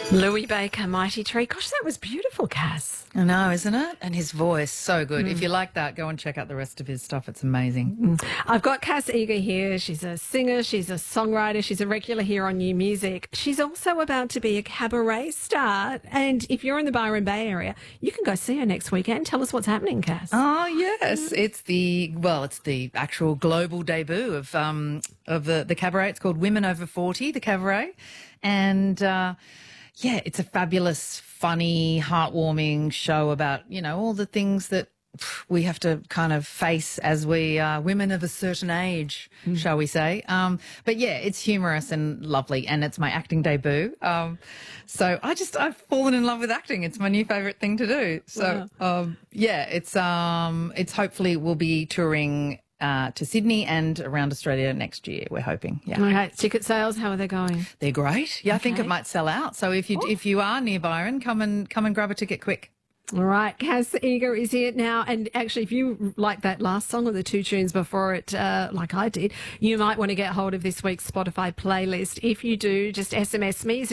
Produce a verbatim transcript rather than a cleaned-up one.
Louis Baker, Mighty Tree. Gosh, that was beautiful, Cass. I know, isn't it? And his voice, so good. Mm. If you like that, go and check out the rest of his stuff. It's amazing. Mm. I've got Cass Eager here. She's a singer, she's a songwriter, she's a regular here on New Music. She's also about to be a cabaret star. And if you're in the Byron Bay area, you can go see her next weekend. Tell us what's happening, Cass. Oh, yes. Mm. It's the, well, it's the actual global debut of um of the, the cabaret. It's called Women Over forty, the cabaret. And, uh, yeah, it's a fabulous, funny, heartwarming show about, you know, all the things that we have to kind of face as we are women of a certain age, mm. shall we say. Um, but, yeah, it's humorous and lovely, and it's my acting debut. Um, so I just, I've fallen in love with acting. It's my new favourite thing to do. So, wow. um, yeah, it's um, it's hopefully we'll be touring Uh, to Sydney and around Australia next year, we're hoping. Yeah. Okay. Ticket sales, how are they going? They're great. Yeah, okay. I think it might sell out. So if you oh. if you are near Byron, come and come and grab a ticket quick. All right, Cass Eager is here now. And actually, if you like that last song or the two tunes before it, uh, like I did, you might want to get hold of this week's Spotify playlist. If you do, just S M S me.